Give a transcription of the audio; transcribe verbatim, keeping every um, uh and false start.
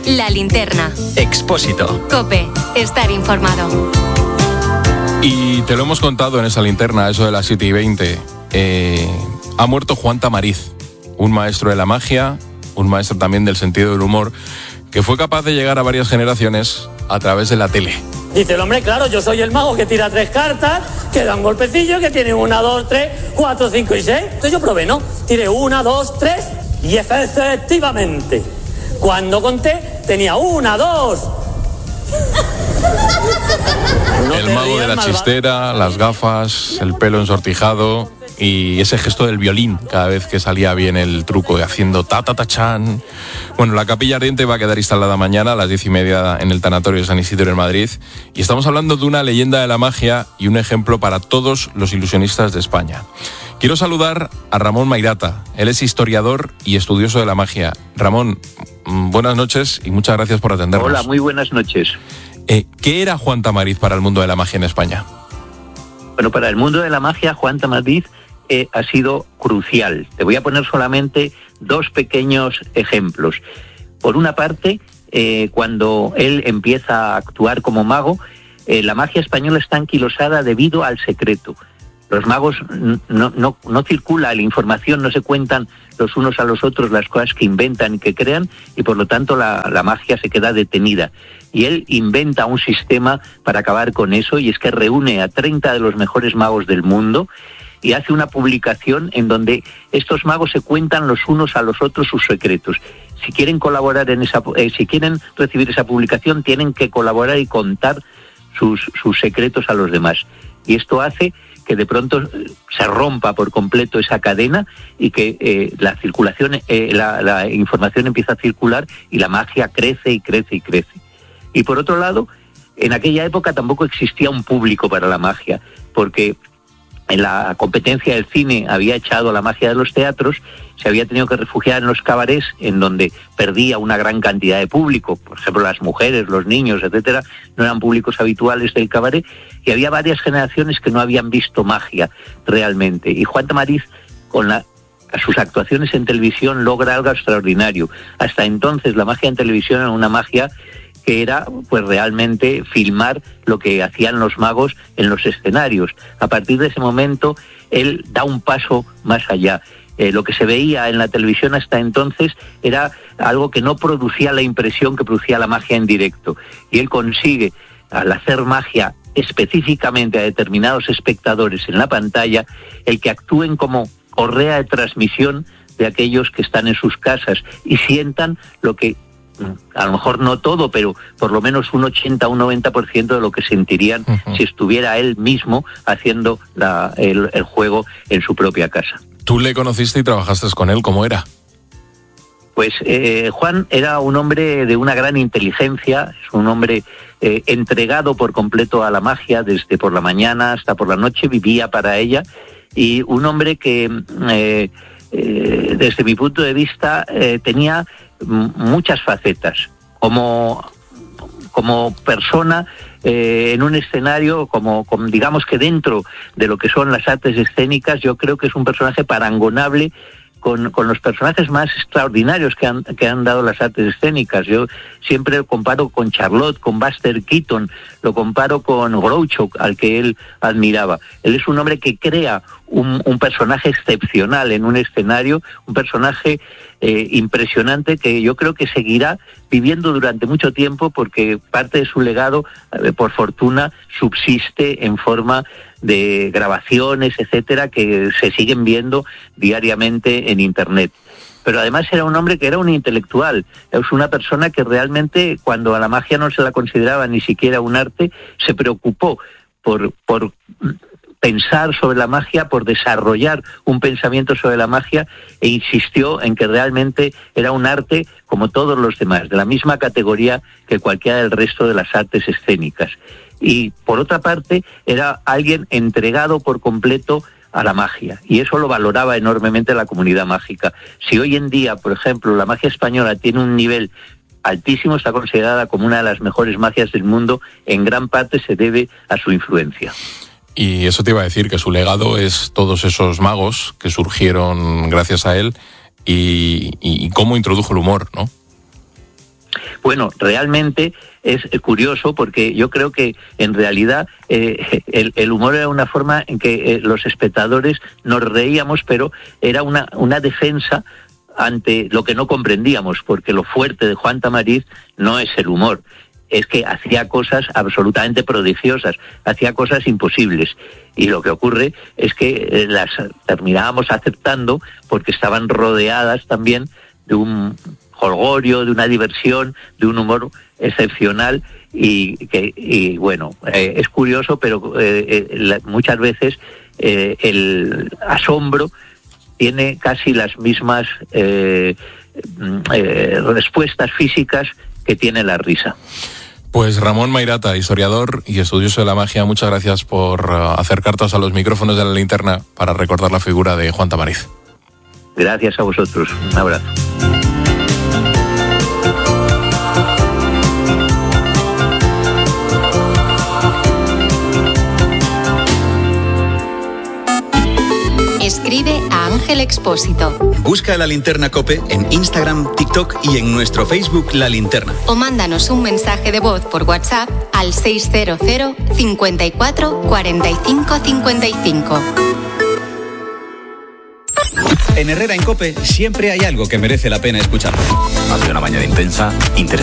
La Linterna. Expósito. COPE. Estar informado. Y te lo hemos contado en esa linterna, eso de las siete y veinte. Eh, ha muerto Juan Tamariz, un maestro de la magia, un maestro también del sentido del humor, que fue capaz de llegar a varias generaciones a través de la tele. Dice el hombre, claro, yo soy el mago que tira tres cartas, que da un golpecillo, que tiene una, dos, tres, cuatro, cinco y seis. Entonces yo probé, ¿no? Tiré una, dos, tres y efectivamente, cuando conté, tenía una, dos... No el mago de la chistera, las gafas, el pelo ensortijado y ese gesto del violín cada vez que salía bien el truco de haciendo ta ta ta chan. Bueno, la Capilla Ardiente va a quedar instalada mañana a las diez y media en el Tanatorio de San Isidro en Madrid y estamos hablando de una leyenda de la magia y un ejemplo para todos los ilusionistas de España. Quiero saludar a Ramón Mairata. Él es historiador y estudioso de la magia. Ramón, buenas noches y muchas gracias por atendernos. Hola, muy buenas noches. Eh, ¿Qué era Juan Tamariz para el mundo de la magia en España? Bueno, para el mundo de la magia, Juan Tamariz eh, ha sido crucial. Te voy a poner solamente dos pequeños ejemplos. Por una parte, eh, cuando él empieza a actuar como mago, eh, la magia española está anquilosada debido al secreto. Los magos no, no, no circula la información, no se cuentan los unos a los otros las cosas que inventan y que crean, y por lo tanto la, la magia se queda detenida. Y él inventa un sistema para acabar con eso, y es que reúne a treinta de los mejores magos del mundo y hace una publicación en donde estos magos se cuentan los unos a los otros sus secretos. Si quieren colaborar en esa, eh, si quieren recibir esa publicación, tienen que colaborar y contar sus, sus secretos a los demás. Y esto hace que de pronto se rompa por completo esa cadena y que eh, la circulación, eh, la, la información empieza a circular y la magia crece y crece y crece. Y por otro lado, en aquella época tampoco existía un público para la magia, porque en la competencia del cine había echado la magia de los teatros, se había tenido que refugiar en los cabarets, en donde perdía una gran cantidad de público. Por ejemplo, las mujeres, los niños, etcétera, no eran públicos habituales del cabaret, y había varias generaciones que no habían visto magia realmente. Y Juan Tamariz, con la, sus actuaciones en televisión, logra algo extraordinario. Hasta entonces la magia en televisión era una magia que era pues realmente filmar lo que hacían los magos en los escenarios. A partir de ese momento, él da un paso más allá. Eh, lo que se veía en la televisión hasta entonces era algo que no producía la impresión que producía la magia en directo. Y él consigue, al hacer magia específicamente a determinados espectadores en la pantalla, el que actúen como correa de transmisión de aquellos que están en sus casas y sientan lo que, a lo mejor no todo, pero por lo menos un ochenta, un noventa por ciento de lo que sentirían uh-huh. si estuviera él mismo haciendo la, el, el juego en su propia casa. Tú le conociste y trabajaste con él, ¿cómo era? Pues eh, Juan era un hombre de una gran inteligencia, es un hombre eh, entregado por completo a la magia, desde por la mañana hasta por la noche, vivía para ella, y un hombre que eh, eh, desde mi punto de vista eh, tenía muchas facetas. Como, como persona eh, en un escenario, como, como digamos que dentro de lo que son las artes escénicas, yo creo que es un personaje parangonable con, con los personajes más extraordinarios que han, que han dado las artes escénicas. Yo siempre lo comparo con Charlotte, con Buster Keaton, lo comparo con Groucho, al que él admiraba. Él es un hombre que crea un, un personaje excepcional en un escenario, un personaje eh, impresionante que yo creo que seguirá viviendo durante mucho tiempo, porque parte de su legado, eh, por fortuna, subsiste en forma de grabaciones, etcétera, que se siguen viendo diariamente en internet. Pero además era un hombre que era un intelectual, es una persona que realmente, cuando a la magia no se la consideraba ni siquiera un arte, se preocupó por, por pensar sobre la magia, por desarrollar un pensamiento sobre la magia, e insistió en que realmente era un arte como todos los demás, de la misma categoría que cualquiera del resto de las artes escénicas. Y por otra parte era alguien entregado por completo a la magia, y eso lo valoraba enormemente la comunidad mágica. Si hoy en día, por ejemplo, la magia española tiene un nivel altísimo, está considerada como una de las mejores magias del mundo, en gran parte se debe a su influencia. Y eso te iba a decir, que su legado es todos esos magos que surgieron gracias a él, y, y cómo introdujo el humor, ¿no? Bueno, realmente es curioso porque yo creo que en realidad eh, el, el humor era una forma en que eh, los espectadores nos reíamos, pero era una, una defensa ante lo que no comprendíamos, porque lo fuerte de Juan Tamariz no es el humor, es que hacía cosas absolutamente prodigiosas, hacía cosas imposibles. Y lo que ocurre es que las terminábamos aceptando porque estaban rodeadas también de un jolgorio, de una diversión, de un humor excepcional y que y bueno, eh, es curioso, pero eh, eh, la, muchas veces eh, el asombro tiene casi las mismas eh, eh, respuestas físicas que tiene la risa. Pues Ramón Mairata, historiador y estudioso de la magia, muchas gracias por uh, acercarnos a los micrófonos de La Linterna para recordar la figura de Juan Tamariz. Gracias a vosotros, un abrazo. Escribe a Ángel Expósito. Busca La Linterna COPE en Instagram, TikTok y en nuestro Facebook La Linterna. O mándanos un mensaje de voz por WhatsApp al seis cero cero, cincuenta y cuatro, cuarenta y cinco, cincuenta y cinco. En Herrera en COPE siempre hay algo que merece la pena escuchar. Más de una mañana intensa, interesante.